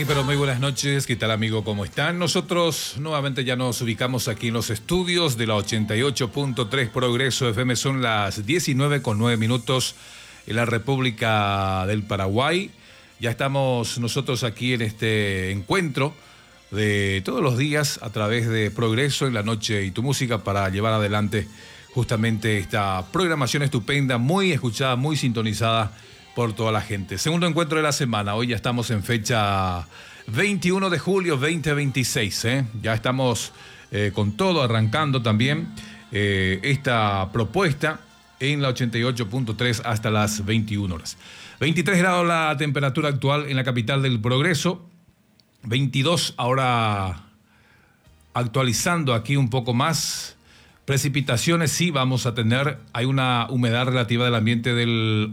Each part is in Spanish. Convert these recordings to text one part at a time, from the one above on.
Muy, pero muy buenas noches. ¿Qué tal, amigo? ¿Cómo están? Nosotros nuevamente ya nos ubicamos aquí en los estudios de la 88.3 Progreso FM. Son las 19:09 en la República del Paraguay. Ya estamos nosotros aquí en este encuentro de todos los días a través de Progreso en la noche y tu música para llevar adelante justamente esta programación estupenda, muy escuchada, muy sintonizada por toda la gente. Segundo encuentro de la semana. Hoy ya estamos en fecha 21 de julio 2026. Ya estamos con todo arrancando también esta propuesta en la 88.3 hasta las 21 horas. 23 grados la temperatura actual en la capital del Progreso. 22 ahora actualizando aquí un poco más. Precipitaciones sí vamos a tener. Hay una humedad relativa del ambiente del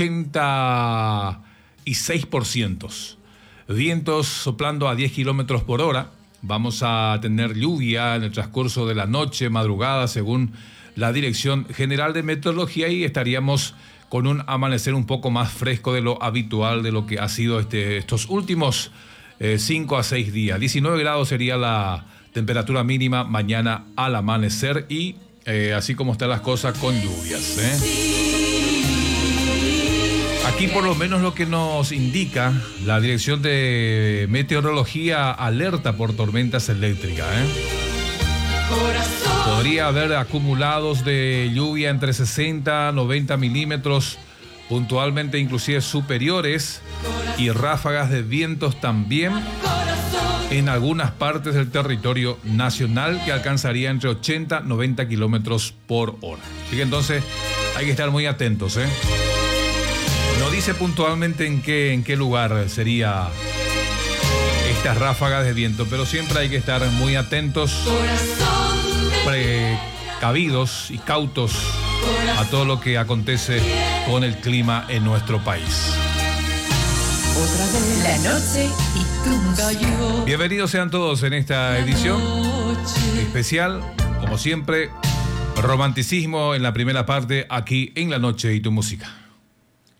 86%. Vientos soplando a 10 kilómetros por hora. Vamos a tener lluvia en el transcurso de la noche, madrugada, según la Dirección General de Meteorología, y estaríamos con un amanecer un poco más fresco de lo habitual, de lo que ha sido estos últimos 5 a 6 días. 19 grados sería la temperatura mínima mañana al amanecer y así como están las cosas con lluvias. Aquí por lo menos lo que nos indica la Dirección de Meteorología, alerta por tormentas eléctricas. Podría haber acumulados de lluvia entre 60 a 90 milímetros, puntualmente inclusive superiores, y ráfagas de vientos también en algunas partes del territorio nacional que alcanzaría entre 80 y 90 kilómetros por hora. Así que entonces hay que estar muy atentos. No dice puntualmente en qué lugar sería estas ráfagas de viento, pero siempre hay que estar muy atentos, precavidos y cautos a todo lo que acontece con el clima en nuestro país. Otra vez la noche y tu música. Bienvenidos sean todos en esta edición especial, como siempre, romanticismo en la primera parte aquí en La Noche y tu Música.